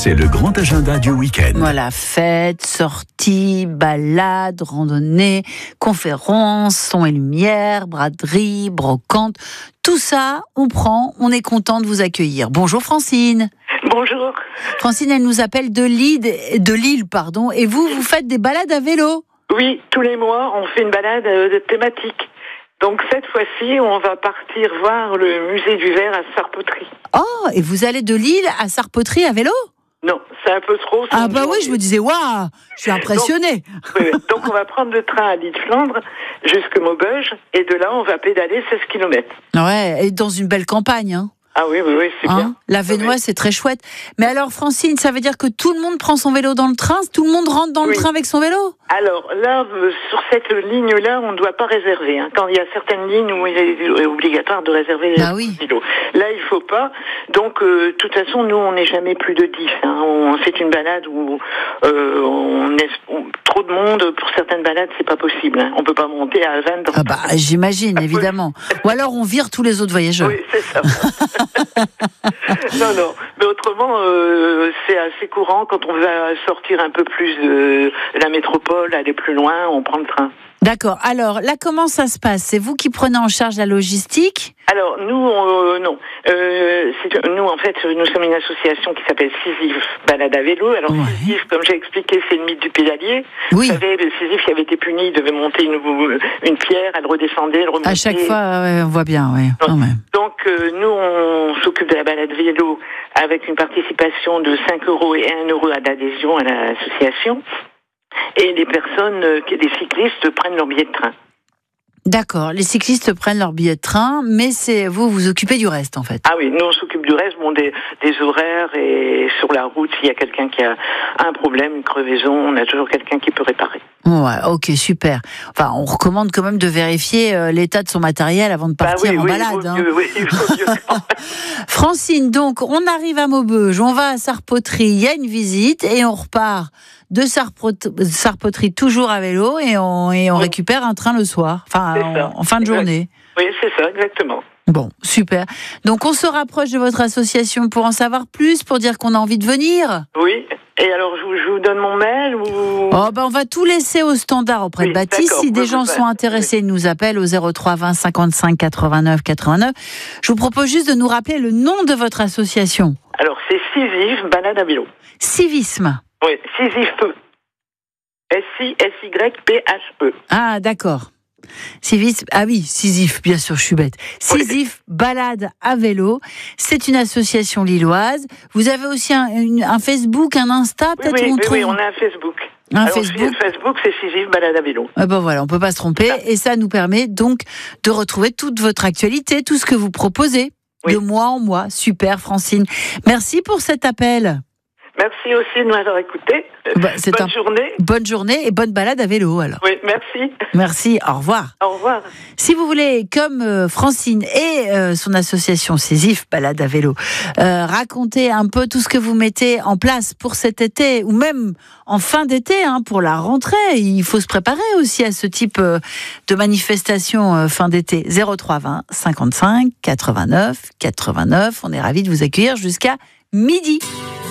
C'est le grand agenda du week-end. Voilà, fêtes, sorties, balades, randonnées, conférences, son et lumière, braderie, brocante. Tout ça, on prend, on est content de vous accueillir. Bonjour Francine. Bonjour. Francine, elle nous appelle de Lille, et vous faites des balades à vélo. Oui, tous les mois, on fait une balade thématique. Donc cette fois-ci, on va partir voir le musée du verre à Sarpoterie. Oh, et vous allez de Lille à Sarpoterie à vélo ? Non, c'est un peu trop. Ah bah oui, je me disais, waouh, je suis impressionnée. Donc on va prendre le train à Lille-Flandre jusqu'à Maubeuge, et de là, on va pédaler 16 km. Ouais, et dans une belle campagne, hein. Ah oui, c'est bien. La Vénoise, c'est très chouette. Mais alors, Francine, ça veut dire que tout le monde prend son vélo dans le train ? Tout le monde rentre dans le train avec son vélo ? Alors là, sur cette ligne-là, on ne doit pas réserver. Hein. Quand il y a certaines lignes où il est obligatoire de réserver le vélo. Là, il ne faut pas. Donc, de toute façon, nous, on n'est jamais plus de 10. Hein. C'est une balade où on est trop de monde. Pour certaines balades, c'est pas possible. Hein. On peut pas monter à 20. Ah bah, j'imagine, évidemment. Ou alors, on vire tous les autres voyageurs. Oui, c'est ça. Non. Mais autrement, c'est assez courant. Quand on va sortir un peu plus de la métropole, aller plus loin, on prend le train. D'accord. Alors, là, comment ça se passe ? C'est vous qui prenez en charge la logistique ? Alors, nous, non. Nous, en fait, nous sommes une association qui s'appelle Sisyphe Balade à vélo. Alors, Sisyphe, comme j'ai expliqué, c'est le mythe du pédalier. Oui. Vous savez, le Sisyphe qui avait été puni, il devait monter une pierre, elle redescendait, elle remontait. À chaque fois, on voit bien, oui. Donc, nous, on s'occupe de la balade vélo avec une participation de 5 € et 1 € à l'adhésion à l'association. Et les cyclistes prennent leur billet de train. D'accord, les cyclistes prennent leur billet de train, mais c'est vous vous occupez du reste en fait. Ah oui, nous on s'occupe du reste, des horaires, et sur la route, s'il y a quelqu'un qui a un problème, une crevaison, on a toujours quelqu'un qui peut réparer. Ouais, ok, super. Enfin, on recommande quand même de vérifier l'état de son matériel avant de partir en balade. Il vaut mieux. Francine, donc on arrive à Maubeuge, on va à Sarpoterie, il y a une visite et on repart de Sarpoterie toujours à vélo et on récupère un train le soir, en fin de journée. Oui, c'est ça, exactement. Bon, super. Donc on se rapproche de votre association pour en savoir plus, pour dire qu'on a envie de venir. Oui. Et alors, je vous donne mon mail ou... on va tout laisser au standard auprès de Baptiste. Si des gens sont intéressés, ils nous appellent au 03 20 55 89 89. Je vous propose juste de nous rappeler le nom de votre association. Alors, c'est Sisyphe Balade à vélo. Civisme. Oui, Sisyphe. Sisyphe. Ah, d'accord. Sisyphe, Sisyphe, bien sûr, je suis bête. Sisyphe Balade à vélo, c'est une association lilloise. Vous avez aussi un Facebook, un Insta, peut-être Oui, on a un Facebook. Facebook, c'est Sisyphe Balade à vélo. Ah ben voilà, on peut pas se tromper. Et ça nous permet donc de retrouver toute votre actualité, tout ce que vous proposez, de mois en mois. Super, Francine. Merci pour cet appel. Merci aussi de m'avoir écouté. Bonne journée. Bonne journée et bonne balade à vélo alors. Oui, merci. Merci, au revoir. Au revoir. Si vous voulez, comme Francine et son association Sisyphe Balade à vélo, raconter un peu tout ce que vous mettez en place pour cet été, ou même en fin d'été, pour la rentrée. Il faut se préparer aussi à ce type de manifestation fin d'été. 03 20 55 89 89. On est ravis de vous accueillir jusqu'à midi.